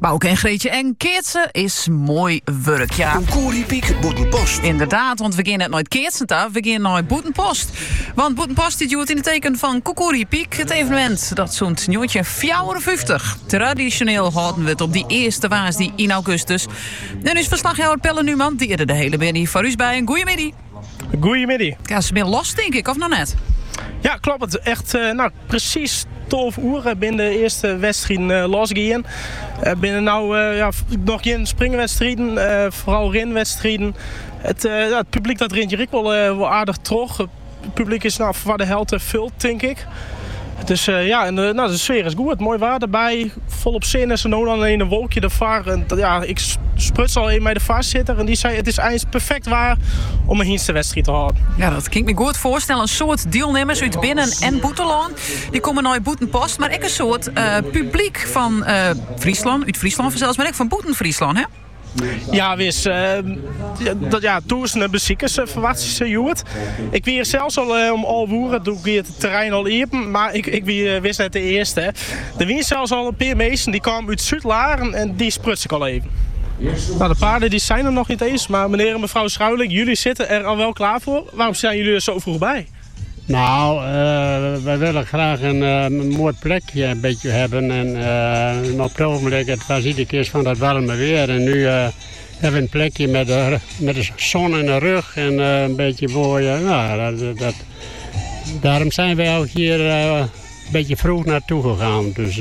Bouke en Greetje en Keertsen is mooi werk, ja. Koeriepiek, Boetenpost. Inderdaad, want we gaan net nooit Keertsen af, we gaan naar Boetenpost. Want Boetenpost die doet in het teken van Koekoeriepiek, het evenement dat zo'n nieuwtje 54. Traditioneel houden we het op die eerste waasdie in augustus. En is verslaghouder Pelle Numan, die er de hele middag voor u bij. Goeiemiddag. Goeiemiddag. Ja, ze ben los, denk ik, of nog net? Ja, klopt. Het echt precies 12 uur binnen de eerste wedstrijd losgaan. Binnen nog geen springwedstrijden, vooral renwedstrijden. Het publiek dat rent hier wel aardig terug. Het publiek is voor de helft vult, denk ik. Dus de sfeer is goed. Mooi waar erbij. Volop zin is er nou dan een wolkje ervoor. En ik spruts al een bij de vastzitter en die zei het is eigenlijk perfect waar om een hinste wedstrijd te houden. Ja, dat kan ik me goed voorstellen. Een soort deelnemers uit Binnen- en Boeteland. Die komen naar Boetenpost, maar ook een soort publiek van Friesland, uit Friesland zelfs, maar ook van Boeten-Friesland, hè? Ja, wist. Duizenden bezoekers verwachten ze Joet. Ik weer zelfs al om al woeren, doe ik het terrein al even, maar ik wist net de eerste. Er waren zelfs al een paar meesten die kwamen uit Zuid-Laren en die spruts ik al even. Nou, de paarden die zijn er nog niet eens, maar meneer en mevrouw Schuiling, jullie zitten er al wel klaar voor. Waarom zijn jullie er zo vroeg bij? Nou, wij willen graag een mooi plekje een beetje hebben. En op het ogenblik, het was iedere keer van dat warme weer. En nu hebben we een plekje met de zon in de rug en een beetje mooi. Daarom zijn wij ook hier een beetje vroeg naartoe gegaan. Dus,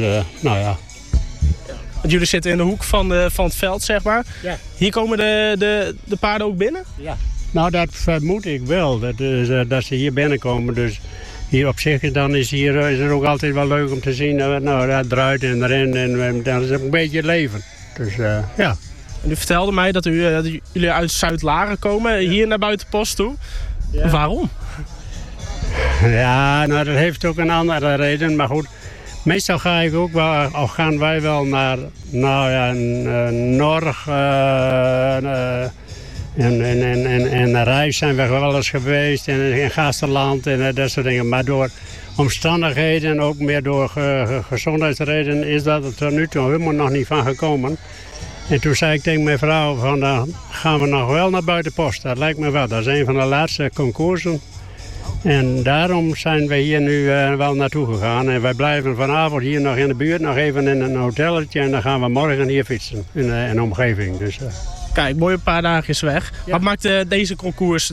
Want jullie zitten in de hoek van het veld, zeg maar. Ja. Hier komen de paarden ook binnen? Ja. Nou, dat vermoed ik wel, dat ze hier binnenkomen. Dus hier op zich dan is het ook altijd wel leuk om te zien. Dat draait en rent en dan is het een beetje leven. Dus ja. En u vertelde mij dat jullie uit Zuid-Laren komen, hier naar Buitenpost toe. Ja. Waarom? Ja, nou dat heeft ook een andere reden, maar goed. Meestal gaan wij wel naar Norg. En naar Rijs zijn we wel eens geweest, in Gasterland en dat soort dingen. Maar door omstandigheden en ook meer door gezondheidsredenen is dat er tot nu toe helemaal nog niet van gekomen. En toen zei ik tegen mijn vrouw van dan gaan we nog wel naar Buitenpost. Dat lijkt me wel, dat is een van de laatste concoursen. En daarom zijn we hier nu wel naartoe gegaan. En wij blijven vanavond hier nog in de buurt, nog even in een hotelletje. En dan gaan we morgen hier fietsen in de omgeving. Dus, Kijk, mooi een paar dagen is weg. Ja. Wat maakt deze concours